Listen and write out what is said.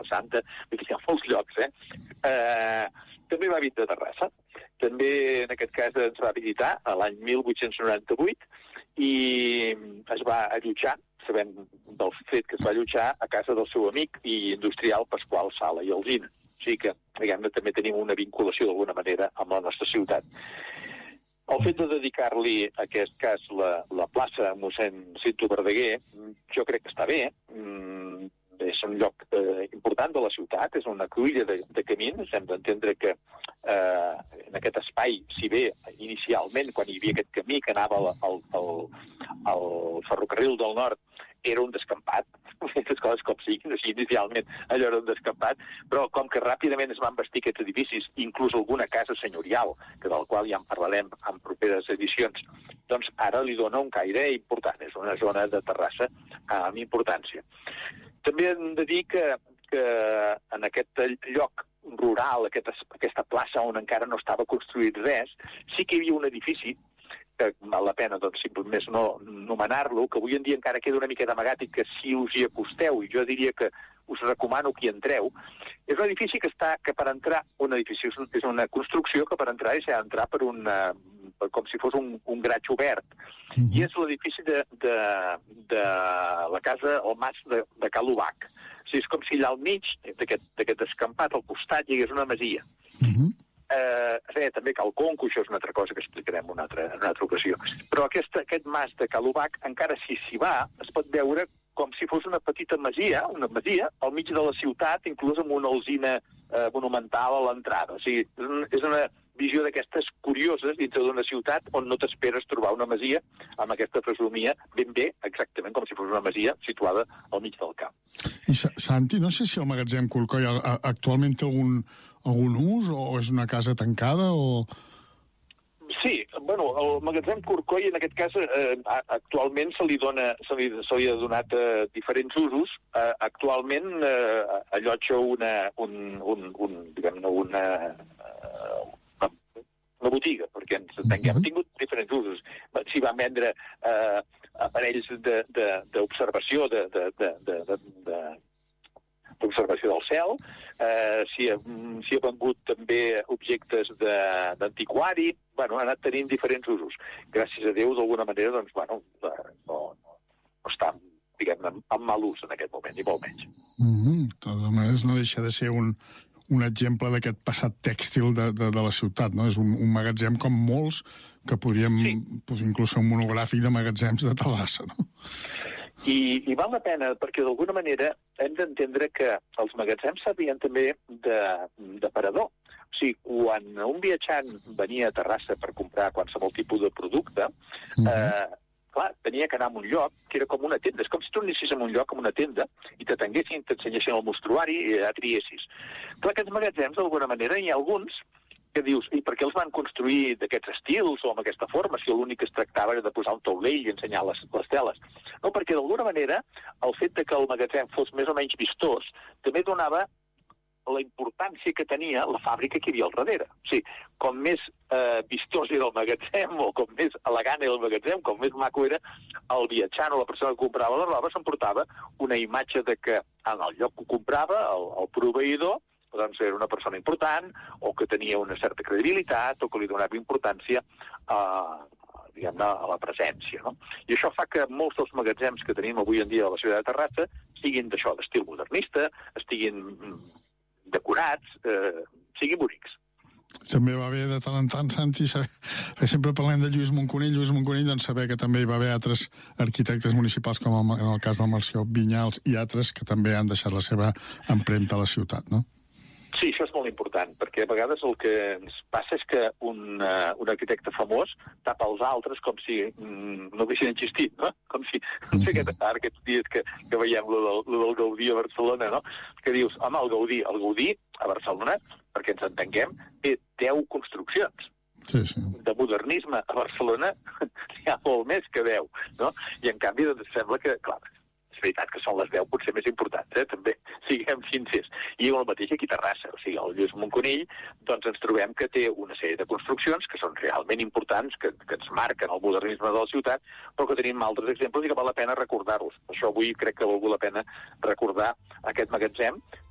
Santa, vull dir, hi ha molts llocs, també va vindre a Terrassa. També, en aquest cas, ens va visitar a l'any 1898 i es va allotjar, sabem del fet que es va allotjar a casa del seu amic i industrial Pasqual Sala i Alsina. O sigui que, diguem-ne, també tenim una vinculació d'alguna manera amb la nostra ciutat. El fet de dedicar-li, en aquest cas, la plaça a mossèn Cinto Verdaguer, jo crec que està bé. És un lloc important de la ciutat, és una cruïlla de camins. Hem d'entendre que en aquest espai, si bé inicialment, quan hi havia aquest camí que anava al ferrocarril del nord, era un descampat, aquestes coses com siguin, així inicialment allò era un descampat, però com que ràpidament es van bastir aquests edificis, inclús alguna casa senyorial, que del qual ja en parlarem en properes edicions, doncs ara li dona un caire important, és una zona de Terrassa amb importància. També hem de dir que en aquest lloc rural, aquesta plaça on encara no estava construït res, sí que hi havia un edifici que val la pena, doncs, simplement no nomenar-lo, que avui en dia encara queda una mica d'amagat i que si us hi acosteu, i jo diria que us recomano que hi entreu, és un edifici que per entrar, és una construcció que per entrar s'ha d'entrar per com si fos un graig obert. I és l'edifici de la casa, el mas de Cal Ubac. O sigui, és com si allà al mig d'aquest descampat, al costat, hi hagués una masia. També Cal Conco, això és una altra cosa que explicarem en una altra ocasió. Però aquest mas de Cal Ubac, encara si s'hi va, es pot veure com si fos una petita masia, al mig de la ciutat, inclús amb una alzina monumental a l'entrada. O sigui, és una visió d'aquestes curioses dintre d'una ciutat on no t'esperes trobar una masia amb aquesta fesomia ben bé, exactament com si fos una masia situada al mig del camp. I Santi, no sé si el magatzem Corcoll actualment té algun ús o és una casa tancada o... Sí, bueno, el magatzem Corcoll en aquest cas actualment se li ha donat diferents usos. Actualment allotja una botiga, perquè ens entenguem. Ha tingut diferents usos. S'hi van vendre aparells d'observació d'observació del cel, s'hi ha vengut també objectes d'antiquari, ha anat tenint diferents usos. Gràcies a Déu, d'alguna manera, doncs, no està, diguem-ne, en mal ús en aquest moment, ni molt menys. De totes maneres, no deixa de ser un exemple d'aquest passat tèxtil de la ciutat, no? És un magatzem com molts que podríem inclús fer un monogràfic de magatzems de Terrassa, no? I val la pena, perquè d'alguna manera hem d'entendre que els magatzems servien també d'aparador. O sigui, quan un viatjant venia a Terrassa per comprar qualsevol tipus de producte, clar, tenia que anar a un lloc que era com una tenda. És com si tu anessis a un lloc, com una tenda, i t'atenguessin, t'ensenyessin el mostruari i ja triessis. Clar, aquests magatzems, d'alguna manera, hi ha alguns que dius, i per què els van construir d'aquests estils o amb aquesta forma, si l'únic que es tractava era de posar un taulell i ensenyar les teles? No, perquè d'alguna manera el fet de que el magatzem fos més o menys vistós també donava la importància que tenia la fàbrica que hi havia al darrere. O sigui, com més vistós era el magatzem o com més elegant era el magatzem, com més maco era el viatjant o la persona que comprava la roba, s'emportava una imatge de que en el lloc que ho comprava, el proveïdor, doncs era una persona important o que tenia una certa credibilitat o que li donava importància diguem-ne, a la presència, no? I això fa que molts dels magatzems que tenim avui en dia a la ciutat de Terrassa siguin d'això, d'estil modernista, estiguin decorats, siguin bonics. També va bé de tant en tant, Santi, sempre parlem de Lluís Monconill, doncs saber que també hi va haver altres arquitectes municipals, com en el cas del Marció Vinyals, i altres que també han deixat la seva empremta a la ciutat, no? Sí, això és molt important, perquè a vegades el que ens passa és que un arquitecte famós tapa els altres com si no haguessin existit, no? Com si, no sé, aquests dies que veiem lo del Gaudí a Barcelona, no? Que dius, home, el Gaudí a Barcelona, perquè ens entenguem, té 10 construccions. Sí. De modernisme a Barcelona hi ha molt més que 10, no? I en canvi doncs, sembla que, clar, és veritat que són les 10 potser més importants, també, siguem sincers. I el mateix aquí a Terrassa, o sigui, el Lluís Monconill, doncs ens trobem que té una sèrie de construccions que són realment importants, que ens marquen el modernisme de la ciutat, però que tenim altres exemples i que val la pena recordar-los. Per això avui crec que val la pena recordar aquest magatzem,